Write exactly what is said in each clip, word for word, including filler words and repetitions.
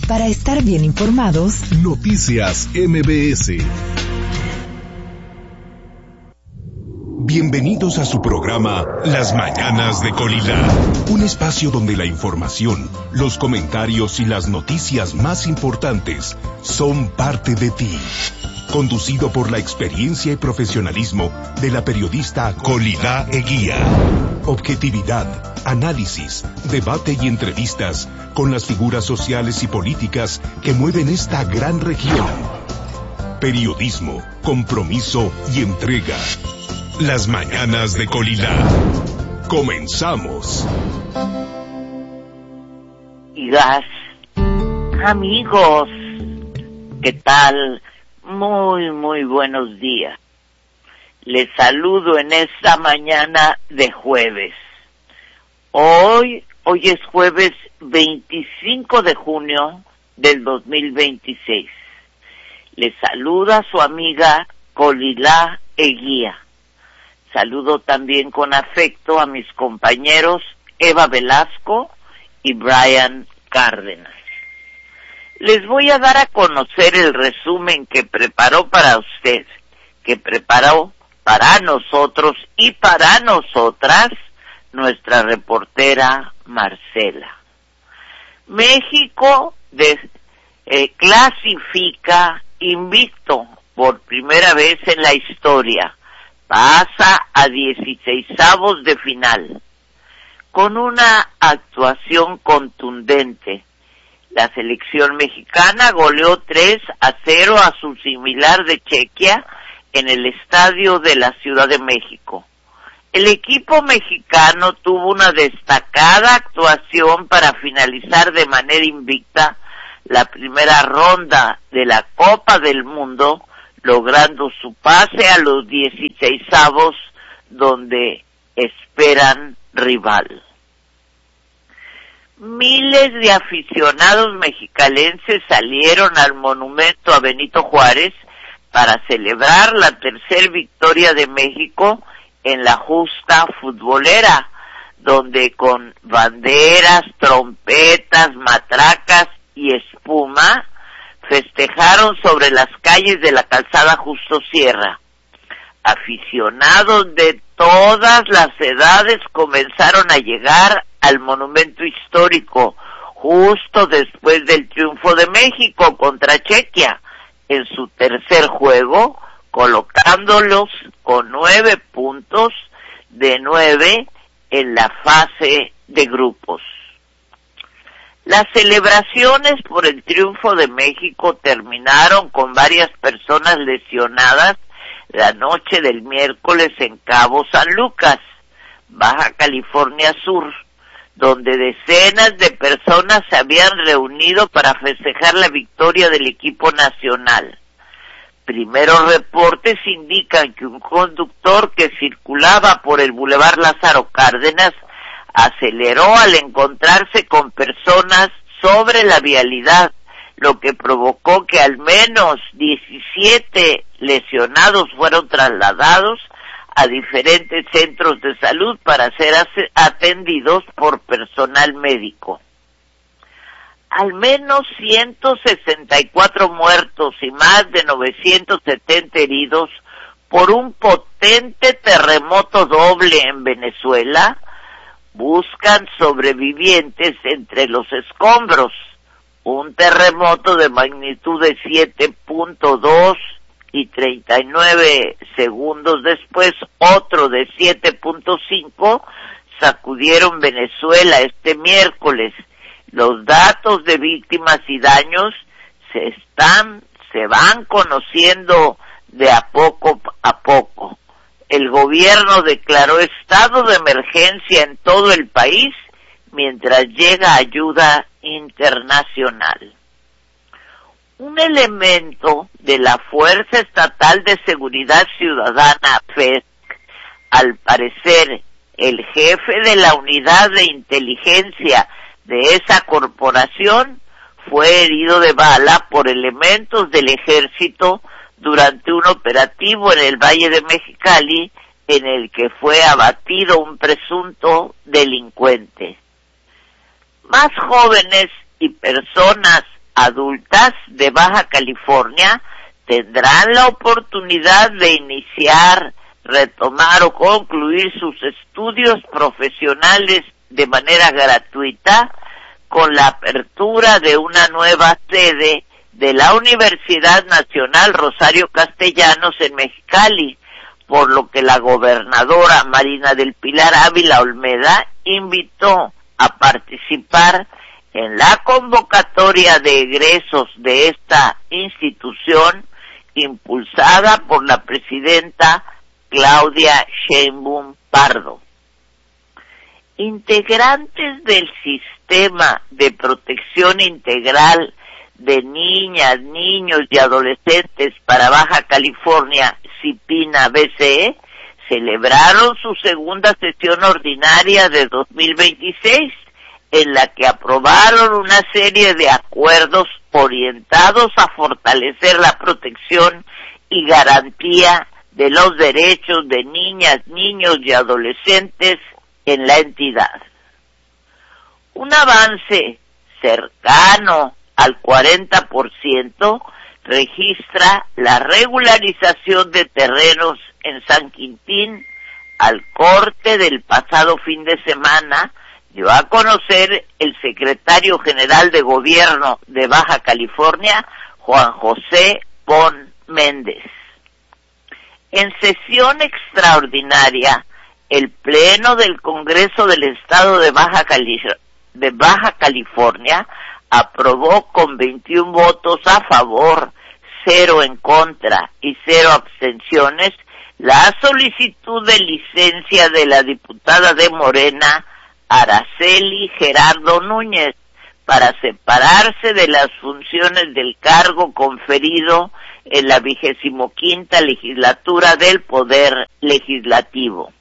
Para estar bien informados, Noticias M B S. Bienvenidos a su programa Las Mañanas de Colila, un espacio donde la información, los comentarios y las noticias más importantes son parte de ti. Conducido por la experiencia y profesionalismo de la periodista Colila Eguía. Objetividad, análisis, debate y entrevistas con las figuras sociales y políticas que mueven esta gran región. Periodismo, compromiso y entrega. Las Mañanas de Colila. Comenzamos. Amigas, amigos, ¿qué tal? Muy, muy buenos días. Les saludo en esta mañana de jueves. Hoy, hoy es jueves veinticinco de junio del dos mil veintiséis. Les saluda su amiga Colila Eguía. Saludo también con afecto a mis compañeros Eva Velasco y Brian Cárdenas. Les voy a dar a conocer el resumen que preparó para usted, que preparó para nosotros y para nosotras nuestra reportera Marcela. México de, eh, clasifica invicto por primera vez en la historia. Pasa a dieciseisavos de final, con una actuación contundente. La selección mexicana goleó tres a cero a su similar de Chequia en el estadio de la Ciudad de México. El equipo mexicano tuvo una destacada actuación para finalizar de manera invicta la primera ronda de la Copa del Mundo, logrando su pase a los dieciseisavos, donde esperan rival. Miles de aficionados mexicalenses salieron al monumento a Benito Juárez para celebrar la tercer victoria de México en la justa futbolera, donde con banderas, trompetas, matracas y espuma festejaron sobre las calles de la calzada Justo Sierra. Aficionados de todas las edades comenzaron a llegar al monumento histórico justo después del triunfo de México contra Chequia en su tercer juego, colocándolos con nueve puntos de nueve en la fase de grupos. Las celebraciones por el triunfo de México terminaron con varias personas lesionadas la noche del miércoles en Cabo San Lucas, Baja California Sur, donde decenas de personas se habían reunido para festejar la victoria del equipo nacional. Primeros reportes indican que un conductor que circulaba por el Boulevard Lázaro Cárdenas aceleró al encontrarse con personas sobre la vialidad, lo que provocó que al menos diecisiete lesionados fueron trasladados a diferentes centros de salud para ser atendidos por personal médico. Al menos ciento sesenta y cuatro muertos y más de novecientos setenta heridos por un potente terremoto doble en Venezuela buscan sobrevivientes entre los escombros. Un terremoto de magnitud de siete punto dos y treinta y nueve segundos después, otro de siete punto cinco, sacudieron Venezuela este miércoles. Los datos de víctimas y daños se están, se van conociendo de a poco a poco. El gobierno declaró estado de emergencia en todo el país mientras llega ayuda internacional. Un elemento de la Fuerza Estatal de Seguridad Ciudadana, F E S C, al parecer el jefe de la unidad de inteligencia de esa corporación, fue herido de bala por elementos del ejército durante un operativo en el Valle de Mexicali, en el que fue abatido un presunto delincuente. Más jóvenes y personas adultas de Baja California tendrán la oportunidad de iniciar, retomar o concluir sus estudios profesionales de manera gratuita con la apertura de una nueva sede de la Universidad Nacional Rosario Castellanos en Mexicali, por lo que la gobernadora Marina del Pilar Ávila Olmeda invitó a participar en la convocatoria de egresos de esta institución impulsada por la presidenta Claudia Sheinbaum Pardo. Integrantes del Sistema de Protección Integral de Niñas, Niños y Adolescentes para Baja California, CIPINA B C E, celebraron su segunda sesión ordinaria de dos mil veintiséis, en la que aprobaron una serie de acuerdos orientados a fortalecer la protección y garantía de los derechos de niñas, niños y adolescentes en la entidad. Un avance cercano al cuarenta por ciento registra la regularización de terrenos en San Quintín al corte del pasado fin de semana, dio a conocer el secretario general de Gobierno de Baja California, Juan José Pon Méndez. En sesión extraordinaria, el Pleno del Congreso del Estado de Baja, Cali- de Baja California aprobó con veintiún votos a favor, cero en contra y cero abstenciones la solicitud de licencia de la diputada de Morena, Araceli Gerardo Núñez, para separarse de las funciones del cargo conferido en la vigésimo quinta legislatura del Poder Legislativo.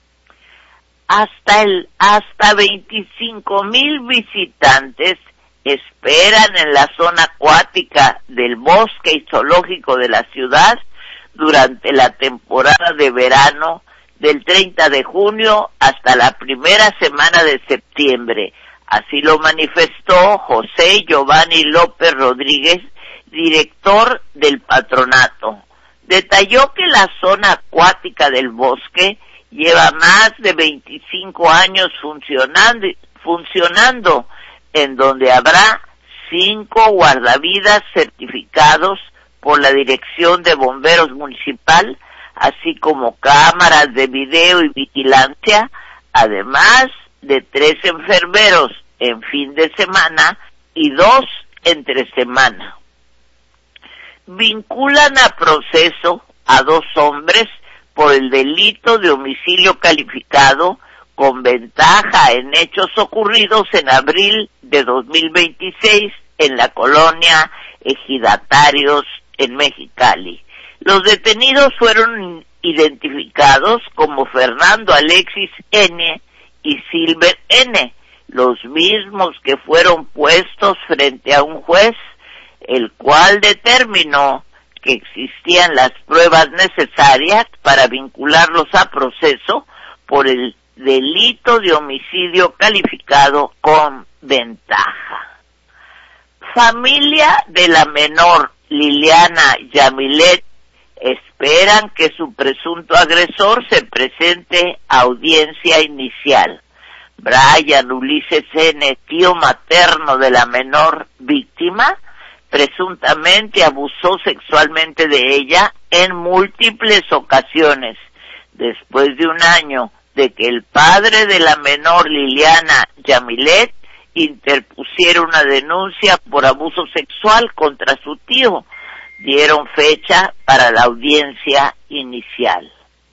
Hasta el, hasta veinticinco mil visitantes esperan en la zona acuática del bosque y zoológico de la ciudad durante la temporada de verano del treinta de junio hasta la primera semana de septiembre. Así lo manifestó José Giovanni López Rodríguez, director del patronato. Detalló que la zona acuática del bosque lleva más de veinticinco años funcionando, funcionando en donde habrá cinco guardavidas certificados por la Dirección de Bomberos Municipal, así como cámaras de video y vigilancia, además de tres enfermeros en fin de semana y dos entre semana. Vinculan a proceso a dos hombres por el delito de homicidio calificado con ventaja en hechos ocurridos en abril de dos mil veintiséis en la colonia Ejidatarios en Mexicali. Los detenidos fueron identificados como Fernando Alexis N. y Silver N., los mismos que fueron puestos frente a un juez, el cual determinó que existían las pruebas necesarias para vincularlos a proceso por el delito de homicidio calificado con ventaja. Familia de la menor Liliana Yamilet esperan que su presunto agresor se presente a audiencia inicial. Brian Ulises N., tío materno de la menor víctima, presuntamente abusó sexualmente de ella en múltiples ocasiones. Después de un año de que el padre de la menor Liliana Yamilet interpusiera una denuncia por abuso sexual contra su tío, dieron fecha para la audiencia inicial.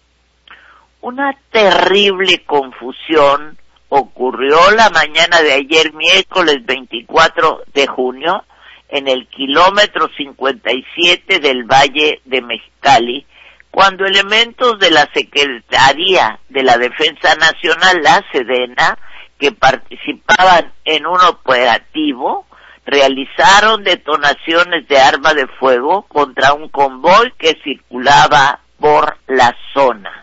Una terrible confusión ocurrió la mañana de ayer, miércoles veinticuatro de junio, en el kilómetro cincuenta y siete del Valle de Mexicali, cuando elementos de la Secretaría de la Defensa Nacional, la Sedena, que participaban en un operativo, realizaron detonaciones de arma de fuego contra un convoy que circulaba por la zona.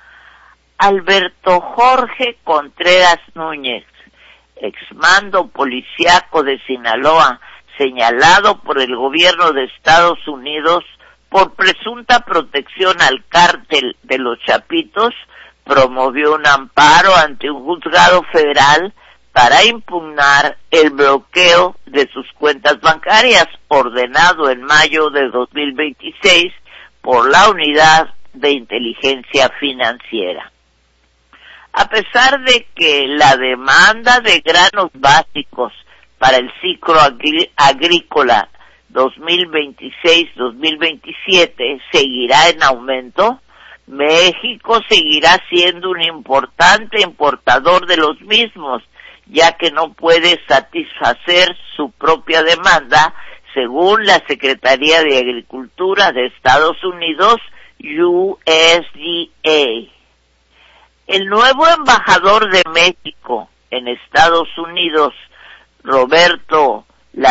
Alberto Jorge Contreras Núñez, exmando policiaco de Sinaloa, señalado por el gobierno de Estados Unidos por presunta protección al cártel de los Chapitos, promovió un amparo ante un juzgado federal para impugnar el bloqueo de sus cuentas bancarias, ordenado en mayo de dos mil veintiséis por la Unidad de Inteligencia Financiera. A pesar de que la demanda de granos básicos para el ciclo agrí- agrícola dos mil veintiséis dos mil veintisiete seguirá en aumento, México seguirá siendo un importante importador de los mismos, ya que no puede satisfacer su propia demanda, según la Secretaría de Agricultura de Estados Unidos, U S D A. El nuevo embajador de México en Estados Unidos, Roberto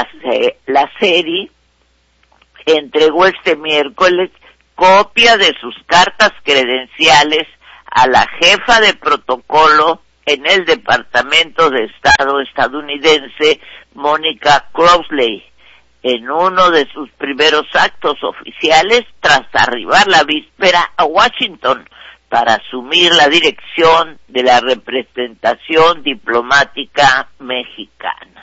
Laceri, entregó este miércoles copia de sus cartas credenciales a la jefa de protocolo en el Departamento de Estado estadounidense, Mónica Crossley, en uno de sus primeros actos oficiales tras arribar la víspera a Washington para asumir la dirección de la representación diplomática mexicana.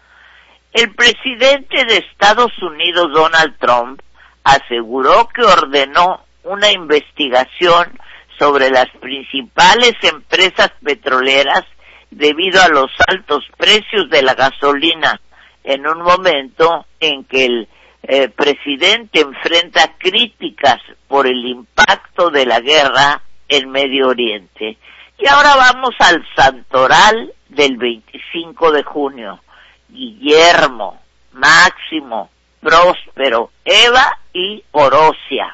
El presidente de Estados Unidos, Donald Trump, aseguró que ordenó una investigación sobre las principales empresas petroleras debido a los altos precios de la gasolina, en un momento en que el eh, presidente enfrenta críticas por el impacto de la guerra en Medio Oriente. Y ahora vamos al santoral del veinticinco de junio. Guillermo, Máximo, Próspero, Eva y Orosia.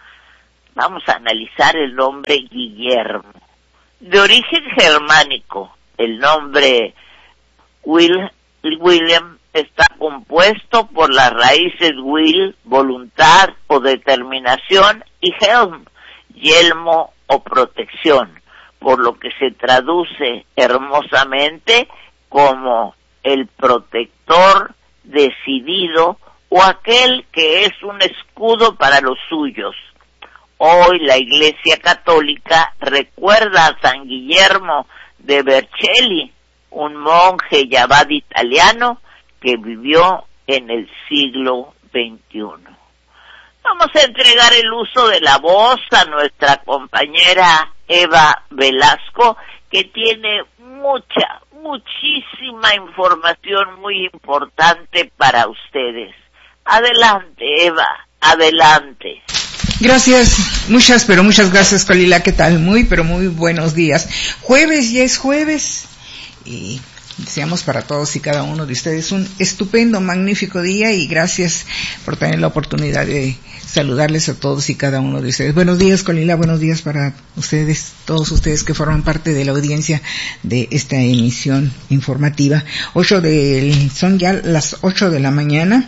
Vamos a analizar el nombre Guillermo. De origen germánico, el nombre Will, William está compuesto por las raíces will, voluntad o determinación, y helm, yelmo o protección, por lo que se traduce hermosamente como el protector decidido o aquel que es un escudo para los suyos. Hoy la Iglesia Católica recuerda a San Guillermo de Vercelli, un monje y abad italiano que vivió en el siglo veintiuno. Vamos a entregar el uso de la voz a nuestra compañera Eva Velasco, que tiene mucha, muchísima información muy importante para ustedes. Adelante, Eva, adelante. Gracias, muchas, pero muchas gracias, Colila. ¿Qué tal? Muy, pero muy buenos días. Jueves, ya es jueves, y deseamos para todos y cada uno de ustedes un estupendo, magnífico día, y gracias por tener la oportunidad de saludarles a todos y cada uno de ustedes. Buenos días, Colila, buenos días para ustedes, todos ustedes que forman parte de la audiencia de esta emisión informativa. Ocho de, son ya las ocho de la mañana.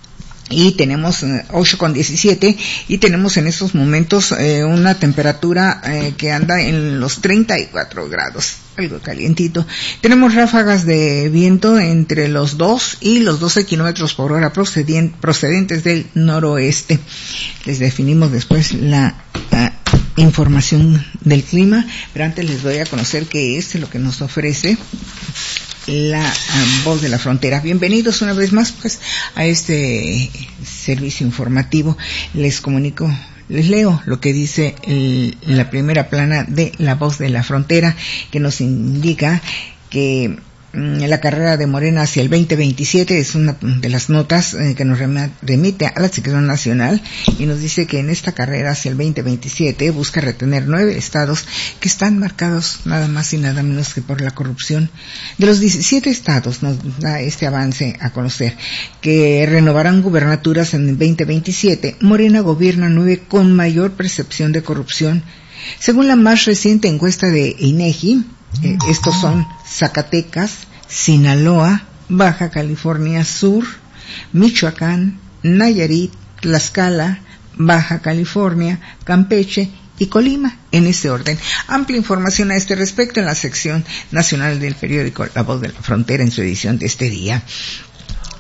Y tenemos eh, ocho con diecisiete, y tenemos en estos momentos eh, una temperatura eh, que anda en los treinta y cuatro grados, algo calientito. Tenemos ráfagas de viento entre los dos y los doce kilómetros por hora procedien- procedentes del noroeste. Les definimos después la uh, información del clima, pero antes les doy a conocer qué es lo que nos ofrece la uh, voz de la frontera. Bienvenidos una vez más pues a este servicio informativo. Les comunico, les leo lo que dice el, la primera plana de la voz de la frontera, que nos indica que la carrera de Morena hacia el veinte veintisiete es una de las notas eh, que nos remite a la Secretaría Nacional, y nos dice que en esta carrera hacia el veinte veintisiete busca retener nueve estados que están marcados nada más y nada menos que por la corrupción. De los diecisiete estados nos da este avance a conocer que renovarán gubernaturas en el veinte veintisiete. Morena gobierna nueve con mayor percepción de corrupción. Según la más reciente encuesta de INEGI, Eh, estos son Zacatecas, Sinaloa, Baja California Sur, Michoacán, Nayarit, Tlaxcala, Baja California, Campeche y Colima, en ese orden. Amplia información a este respecto en la sección nacional del periódico La Voz de la Frontera en su edición de este día.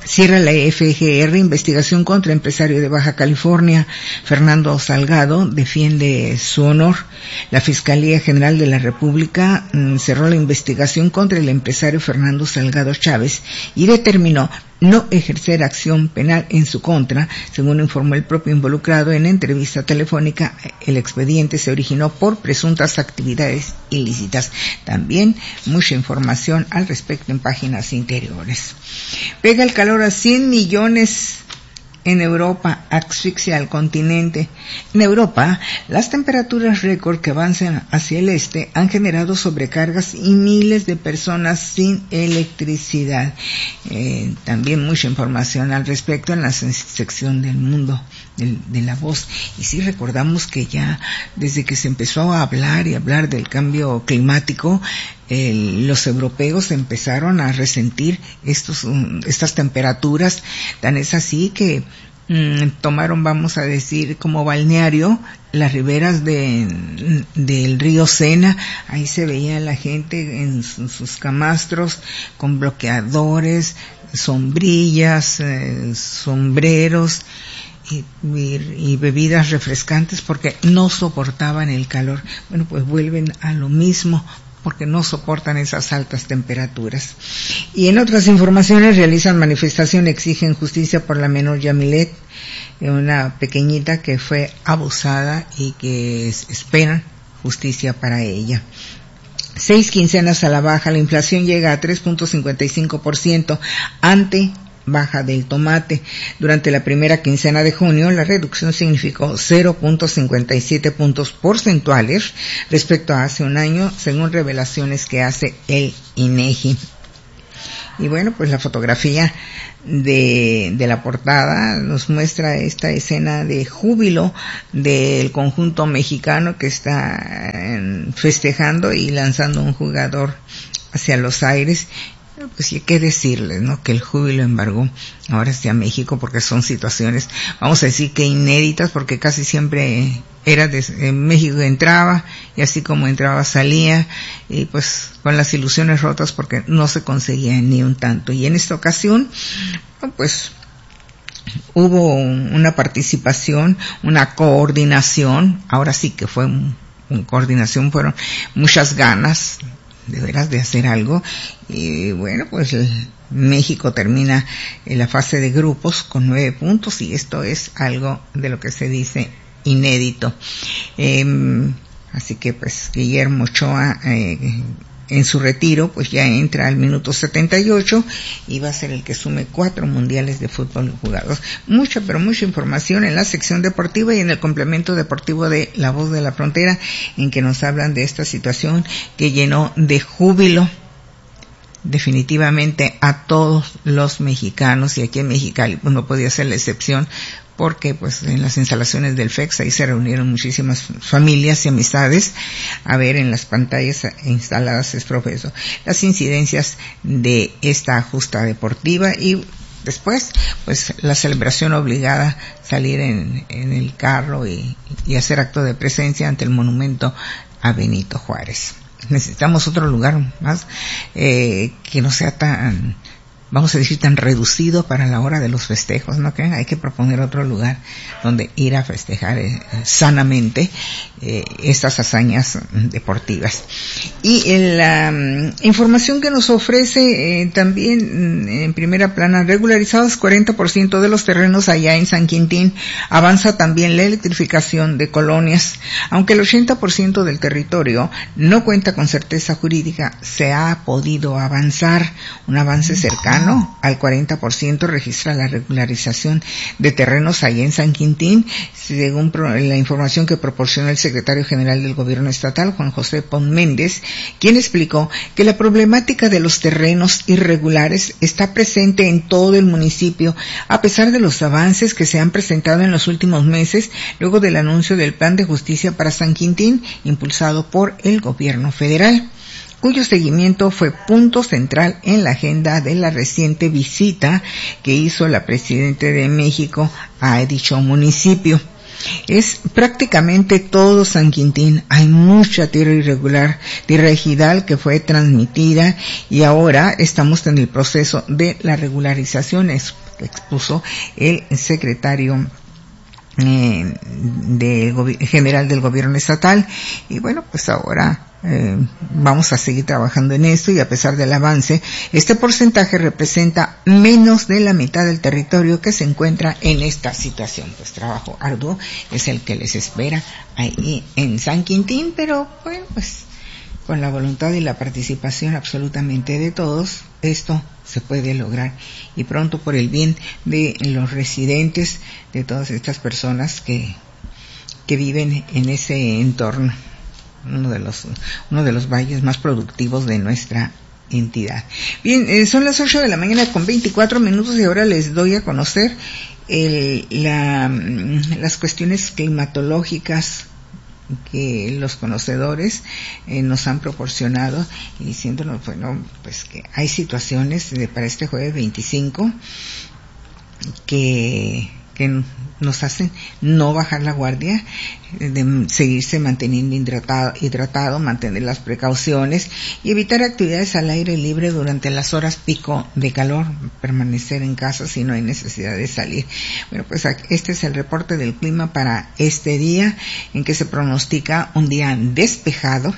Cierra la F G R investigación contra empresario de Baja California. Fernando Salgado defiende su honor. La Fiscalía General de la República mmm, cerró la investigación contra el empresario Fernando Salgado Chávez y determinó no ejercer acción penal en su contra. Según informó el propio involucrado en entrevista telefónica, el expediente se originó por presuntas actividades ilícitas. También mucha información al respecto en páginas interiores. Pega el calor a cien millones en Europa, asfixia al continente. En Europa, las temperaturas récord que avanzan hacia el este han generado sobrecargas y miles de personas sin electricidad. Eh, también mucha información al respecto en la sección del mundo de, de la voz. Y sí recordamos que ya desde que se empezó a hablar y hablar del cambio climático, eh, los europeos empezaron a resentir estos, um, estas temperaturas. Tan es así que mm, tomaron, vamos a decir, como balneario las riberas de del río Sena. Ahí se veía la gente en sus, sus camastros con bloqueadores, sombrillas, eh, sombreros y, y, y bebidas refrescantes porque no soportaban el calor. Bueno, pues vuelven a lo mismo, porque no soportan esas altas temperaturas. Y en otras informaciones, realizan manifestación, exigen justicia por la menor Yamilet, una pequeñita que fue abusada y que esperan justicia para ella. Seis quincenas a la baja, la inflación llega a tres punto cincuenta y cinco por ciento ante baja del tomate. Durante la primera quincena de junio, la reducción significó cero punto cincuenta y siete puntos porcentuales respecto a hace un año, según revelaciones que hace el INEGI. Y bueno, pues la fotografía de, de la portada nos muestra esta escena de júbilo del conjunto mexicano que está festejando y lanzando un jugador hacia los aires. Pues sí, qué decirles, ¿no? Que el júbilo embargó ahora hacia México, porque son situaciones, vamos a decir que inéditas, porque casi siempre era de en México entraba, y así como entraba salía, y pues con las ilusiones rotas porque no se conseguía ni un tanto. Y en esta ocasión, pues hubo una participación, una coordinación, ahora sí que fue una coordinación, fueron muchas ganas de veras de hacer algo. Y bueno, pues el México termina en la fase de grupos con nueve puntos, y esto es algo de lo que se dice inédito. Eh, así que pues Guillermo Ochoa eh, en su retiro pues ya entra al minuto setenta y ocho y va a ser el que sume cuatro mundiales de fútbol jugados. Mucha, pero mucha información en la sección deportiva y en el complemento deportivo de La Voz de la Frontera, en que nos hablan de esta situación que llenó de júbilo definitivamente a todos los mexicanos, y aquí en Mexicali pues no podía ser la excepción, porque pues en las instalaciones del F E X ahí se reunieron muchísimas familias y amistades a ver en las pantallas instaladas, es profeso, las incidencias de esta justa deportiva, y después pues la celebración obligada, salir en, en el carro y, y hacer acto de presencia ante el monumento a Benito Juárez. Necesitamos otro lugar más eh, que no sea tan, vamos a decir, tan reducido para la hora de los festejos, ¿no creen? Hay que proponer otro lugar donde ir a festejar eh, sanamente eh, estas hazañas deportivas. Y la um, información que nos ofrece eh, también en primera plana, regularizados cuarenta por ciento de los terrenos allá en San Quintín. Avanza también la electrificación de colonias. Aunque el ochenta por ciento del territorio no cuenta con certeza jurídica, se ha podido avanzar. Un avance cercano al cuarenta por ciento registra la regularización de terrenos allá en San Quintín, según la información que proporcionó el secretario general del gobierno estatal, Juan José Pon Méndez, quien explicó que la problemática de los terrenos irregulares está presente en todo el municipio, a pesar de los avances que se han presentado en los últimos meses, luego del anuncio del Plan de Justicia para San Quintín, impulsado por el gobierno federal, cuyo seguimiento fue punto central en la agenda de la reciente visita que hizo la Presidenta de México a dicho municipio. es prácticamente todo San Quintín. Hay mucha tierra irregular, tierra ejidal que fue transmitida y ahora estamos en el proceso de la regularización, expuso el secretario eh, de, general del gobierno estatal. Y bueno, pues ahora Eh, vamos a seguir trabajando en esto, y a pesar del avance, este porcentaje representa menos de la mitad del territorio que se encuentra en esta situación. Pues trabajo arduo es el que les espera ahí en San Quintín, pero bueno, pues con la voluntad y la participación absolutamente de todos, esto se puede lograr, y pronto, por el bien de los residentes, de todas estas personas que que viven en ese entorno, uno de los uno de los valles más productivos de nuestra entidad. Bien, eh, son las ocho de la mañana con veinticuatro minutos, y ahora les doy a conocer el, la, las cuestiones climatológicas que los conocedores eh, nos han proporcionado, y diciéndonos, bueno, pues que hay situaciones de, para este jueves veinticinco que que nos hacen no bajar la guardia, de seguirse manteniendo hidratado, hidratado, mantener las precauciones y evitar actividades al aire libre durante las horas pico de calor, permanecer en casa si no hay necesidad de salir. Bueno, pues este es el reporte del clima para este día, en que se pronostica un día despejado.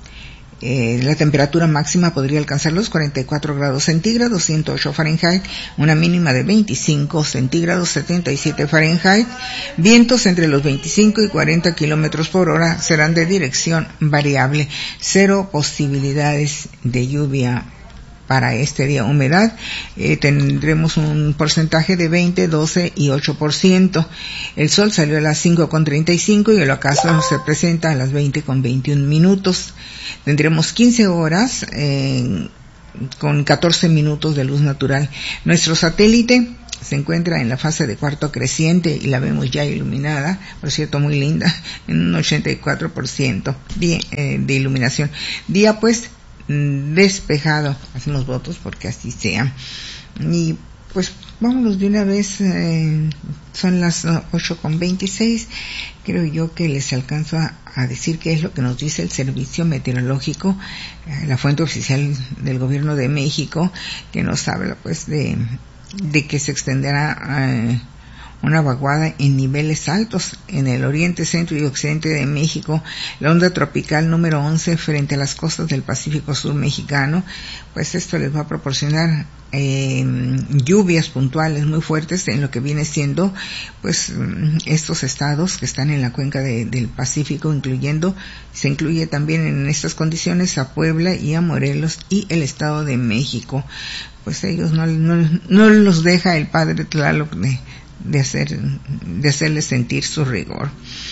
Eh, la temperatura máxima podría alcanzar los cuarenta y cuatro grados centígrados, ciento ocho Fahrenheit, una mínima de veinticinco centígrados, setenta y siete Fahrenheit. Vientos entre los veinticinco y cuarenta kilómetros por hora, serán de dirección variable. Cero posibilidades de lluvia para este día. Humedad, eh, tendremos un porcentaje de veinte, doce y ocho por ciento. El sol salió a las cinco con treinta y cinco y el ocaso se presenta a las veinte con veintiún minutos. Tendremos quince horas eh, con catorce minutos de luz natural. Nuestro satélite se encuentra en la fase de cuarto creciente y la vemos ya iluminada, por cierto muy linda, en un ochenta y cuatro por ciento de, eh, de iluminación. Día pues despejado, hacemos votos porque así sea. Y pues vámonos de una vez, eh, son las ocho con veintiséis, creo yo que les alcanzo a, a decir qué es lo que nos dice el Servicio Meteorológico, eh, la fuente oficial del Gobierno de México, que nos habla pues de, de que se extenderá eh, una vaguada en niveles altos en el oriente, centro y occidente de México. La onda tropical número once frente a las costas del Pacífico Sur mexicano, pues esto les va a proporcionar eh, lluvias puntuales muy fuertes en lo que viene siendo pues estos estados que están en la cuenca de, del Pacífico, incluyendo, se incluye también en estas condiciones a Puebla y a Morelos y el Estado de México. Pues ellos no, no, no los deja el Padre Tlaloc de de hacer de hacerles sentir su rigor.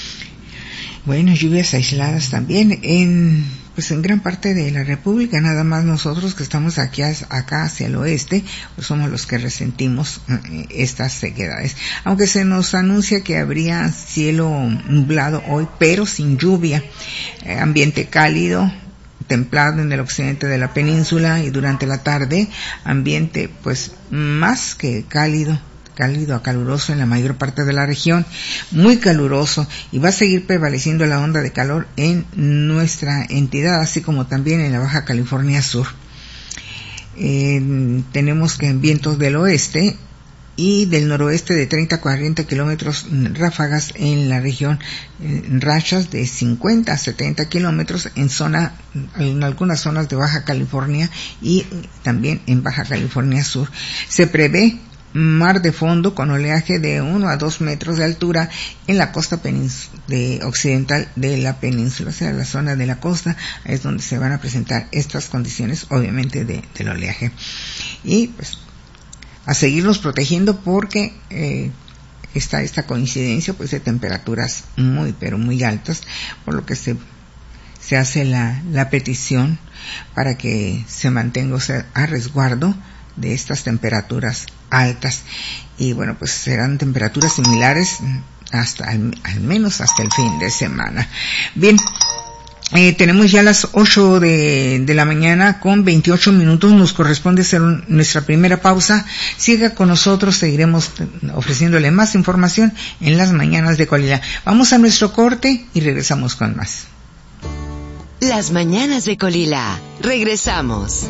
Bueno, lluvias aisladas también en pues en gran parte de la República. Nada más nosotros que estamos aquí acá hacia el oeste, pues somos los que resentimos eh, estas sequedades. Aunque se nos anuncia que habría cielo nublado hoy, pero sin lluvia, eh, ambiente cálido, templado en el occidente de la península, y durante la tarde ambiente pues más que cálido, cálido a caluroso en la mayor parte de la región, muy caluroso, y va a seguir prevaleciendo la onda de calor en nuestra entidad, así como también en la Baja California Sur. Eh, tenemos que en vientos del oeste y del noroeste de treinta a cuarenta kilómetros ráfagas en la región, eh, rachas de cincuenta a setenta kilómetros en zona, en algunas zonas de Baja California y también en Baja California Sur. Se prevé mar de fondo con oleaje de uno a dos metros de altura en la costa de occidental de la península, o sea, la zona de la costa es donde se van a presentar estas condiciones, obviamente, de, del oleaje. Y pues a seguirnos protegiendo porque eh, está esta coincidencia pues de temperaturas muy pero muy altas, por lo que se se hace la, la petición para que se mantenga, o sea, a resguardo de estas temperaturas altas. Y bueno, pues serán temperaturas similares hasta al, al menos hasta el fin de semana. Bien, Eh, tenemos ya las ocho de, de la mañana con veintiocho minutos. Nos corresponde hacer un, nuestra primera pausa. Siga con nosotros, seguiremos ofreciéndole más información en las mañanas de Colila. Vamos a nuestro corte y regresamos con más. Las mañanas de Colila. Regresamos.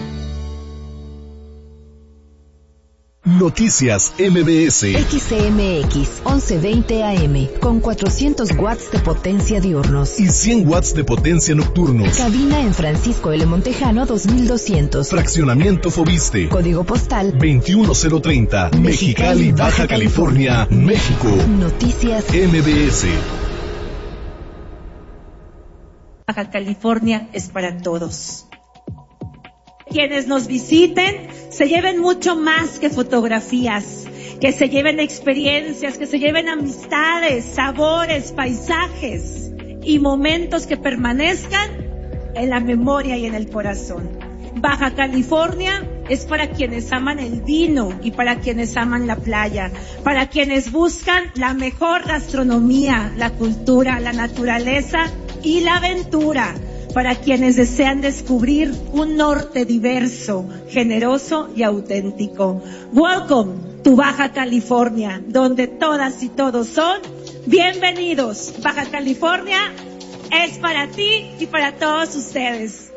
Noticias M B S. X C M X once veinte A M con cuatrocientos watts de potencia diurnos y cien watts de potencia nocturnos. Cabina en Francisco L. Montejano dos mil doscientos. Fraccionamiento Fobiste. Código postal veintiuno mil treinta. Mexicali, Baja California, México. Noticias M B S. Baja California es para todos. Quienes nos visiten se lleven mucho más que fotografías, que se lleven experiencias, que se lleven amistades, sabores, paisajes y momentos que permanezcan en la memoria y en el corazón. Baja California es para quienes aman el vino y para quienes aman la playa, para quienes buscan la mejor gastronomía, la cultura, la naturaleza y la aventura, para quienes desean descubrir un norte diverso, generoso y auténtico. Welcome to Baja California, donde todas y todos son bienvenidos. Baja California es para ti y para todos ustedes.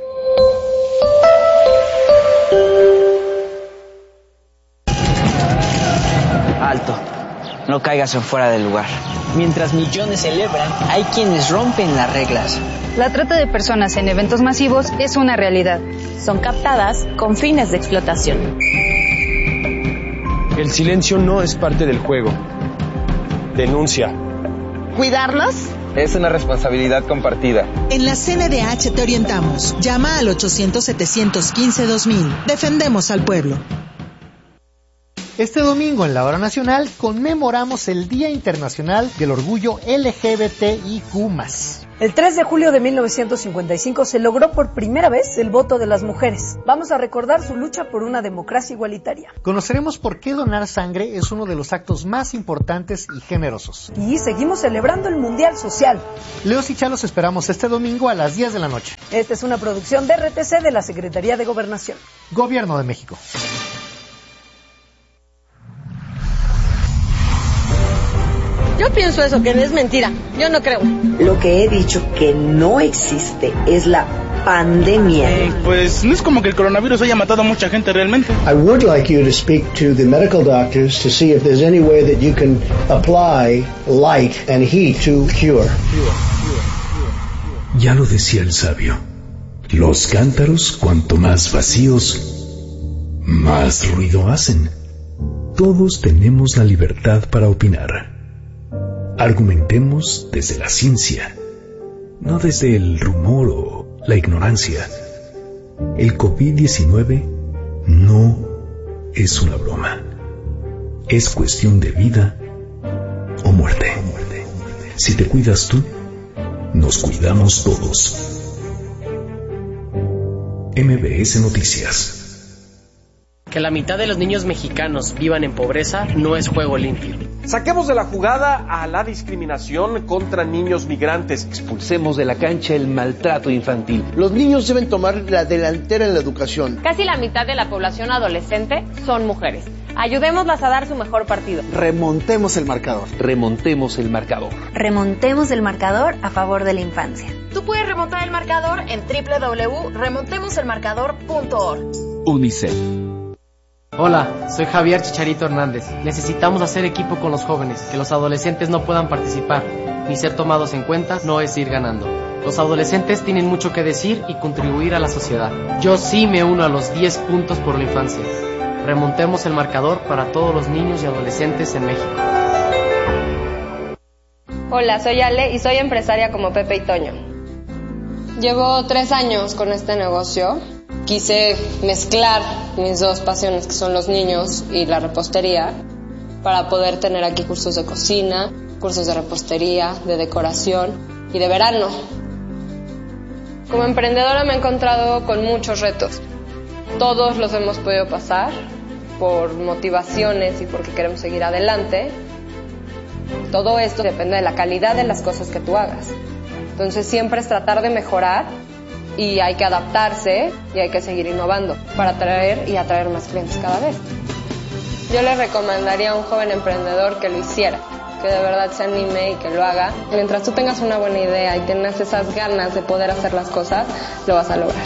Alto, no caigas en fuera del lugar. Mientras millones celebran, hay quienes rompen las reglas. La trata de personas en eventos masivos es una realidad. Son captadas con fines de explotación. El silencio no es parte del juego. Denuncia. ¿Cuidarlos? Es una responsabilidad compartida. En la C N D H te orientamos. Llama al ochocientos, setecientos quince, dos mil. Defendemos al pueblo. Este domingo en la Hora Nacional conmemoramos el Día Internacional del Orgullo L G B T I Q más. El tres de julio de mil novecientos cincuenta y cinco se logró por primera vez el voto de las mujeres. Vamos a recordar su lucha por una democracia igualitaria. Conoceremos por qué donar sangre es uno de los actos más importantes y generosos. Y seguimos celebrando el Mundial Social. Leos y Chalos esperamos este domingo a las diez de la noche. Esta es una producción de R T C de la Secretaría de Gobernación. Gobierno de México. Yo pienso eso, que es mentira. Yo no creo. Lo que he dicho que no existe es la pandemia. Eh, pues no es como que el coronavirus haya matado a mucha gente realmente. I would like you to speak to the medical doctors to see if there's any way that you can apply light and heat to cure. Ya lo decía el sabio. Los cántaros, cuanto más vacíos, más ruido hacen. Todos tenemos la libertad para opinar. Argumentemos desde la ciencia, no desde el rumor o la ignorancia. El COVID diecinueve no es una broma. Es cuestión de vida o muerte. Si te cuidas tú, nos cuidamos todos. M B S Noticias. Que la mitad de los niños mexicanos vivan en pobreza no es juego limpio. Saquemos de la jugada a la discriminación contra niños migrantes. Expulsemos de la cancha el maltrato infantil. Los niños deben tomar la delantera en la educación. Casi la mitad de la población adolescente son mujeres. Ayudémoslas a dar su mejor partido. Remontemos el marcador. Remontemos el marcador. Remontemos el marcador a favor de la infancia. Tú puedes remontar el marcador en doble u doble u doble u punto remontemos el marcador punto org. UNICEF. Hola, soy Javier Chicharito Hernández. Necesitamos hacer equipo con los jóvenes, que los adolescentes no puedan participar, ni ser tomados en cuenta no es ir ganando. Los adolescentes tienen mucho que decir y contribuir a la sociedad. Yo sí me uno a los diez puntos por la infancia. Remontemos el marcador para todos los niños y adolescentes en México. Hola, soy Ale y soy empresaria como Pepe y Toño. Llevo tres años con este negocio. Quise mezclar mis dos pasiones, que son los niños y la repostería, para poder tener aquí cursos de cocina, cursos de repostería, de decoración y de verano. Como emprendedora me he encontrado con muchos retos. Todos los hemos podido pasar por motivaciones y porque queremos seguir adelante. Todo esto depende de la calidad de las cosas que tú hagas. Entonces siempre es tratar de mejorar y hay que adaptarse y hay que seguir innovando para atraer y atraer más clientes cada vez. Yo le recomendaría a un joven emprendedor que lo hiciera, que de verdad se anime y que lo haga. Mientras tú tengas una buena idea y tengas esas ganas de poder hacer las cosas, lo vas a lograr.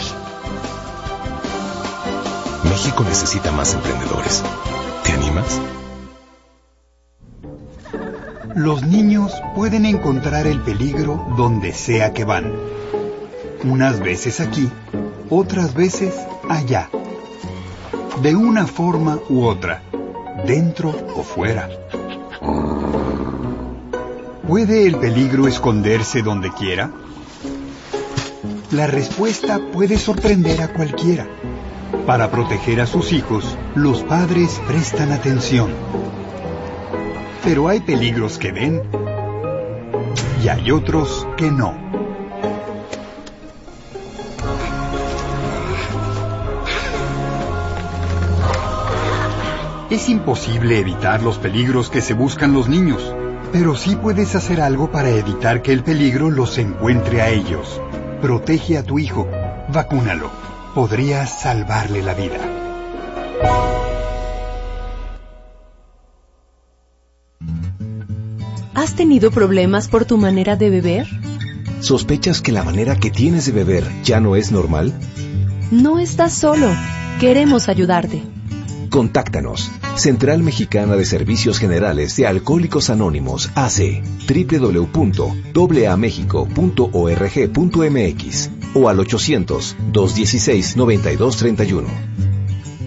México necesita más emprendedores. ¿Te animas? Los niños pueden encontrar el peligro donde sea que van. Unas veces aquí, otras veces allá. De una forma u otra, dentro o fuera. ¿Puede el peligro esconderse donde quiera? La respuesta puede sorprender a cualquiera. Para proteger a sus hijos, los padres prestan atención. Pero hay peligros que ven y hay otros que no. Es imposible evitar los peligros que se buscan los niños, pero sí puedes hacer algo para evitar que el peligro los encuentre a ellos. Protege a tu hijo, vacúnalo. Podrías salvarle la vida. ¿Has tenido problemas por tu manera de beber? ¿Sospechas que la manera que tienes de beber ya no es normal? No estás solo. Queremos ayudarte. Contáctanos. Central Mexicana de Servicios Generales de Alcohólicos Anónimos, A C, doble u doble u doble u punto a mexico punto org punto m x o al ochocientos, dos dieciséis, noventa y dos treinta y uno.